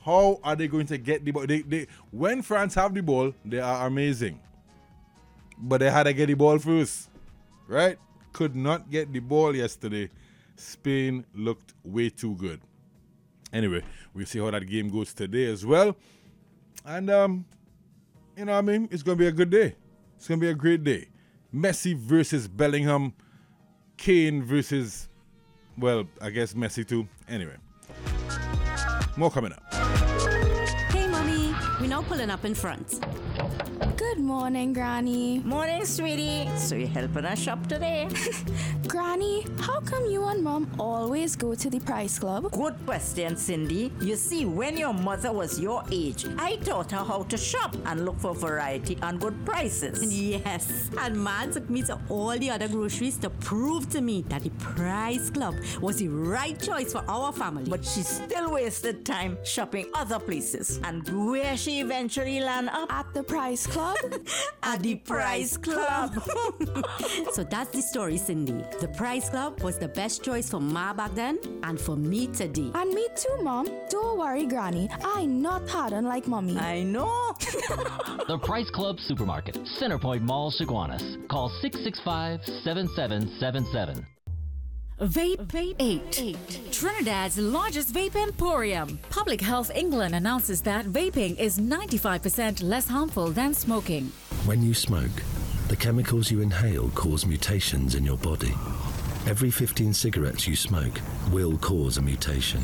How are they going to get the ball? When France have the ball, they are amazing. But they had to get the ball first, right? Could not get the ball yesterday. Spain looked way too good. Anyway, we'll see how that game goes today as well. And, you know what I mean? It's going to be a good day. It's going to be a great day. Messi versus Bellingham. Kane versus, well, I guess Messi too. Anyway, more coming up. Hey, Mommy. We're now pulling up in front. Good morning, Granny. Morning, sweetie. So you helping us shop today? Granny, how come you and Mom always go to the Price Club? Good question, Cindy. You see, when your mother was your age, I taught her how to shop and look for variety and good prices. Yes, and Man took me to all the other groceries to prove to me that the Price Club was the right choice for our family. But she still wasted time shopping other places. And where she eventually landed up? At the Price Club? At the Price Club. So that's the story, Cindy. The Price Club was the best choice for Ma back then and for me today. And me too, Mom. Don't worry, Granny. I not hard on like Mommy. I know. The Price Club Supermarket, Centerpoint Mall, Chaguanas. Call 665-7777. Vape 8. Trinidad's largest vape emporium. Public Health England announces that vaping is 95% less harmful than smoking. When you smoke, the chemicals you inhale cause mutations in your body. Every 15 cigarettes you smoke will cause a mutation.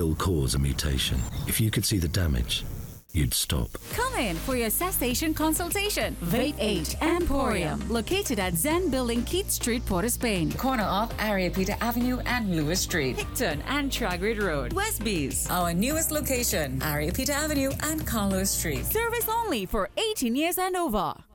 If you could see the damage, you'd stop. Come in for your cessation consultation. Vape 8 Emporium, located at Zen Building, Keith Street, Port of Spain. Corner of Ariapita Avenue and Lewis Street. Hickton and Tragrid Road. Westbees. Our newest location, Ariapita Avenue and Carlos Street. Service only for 18 years and over.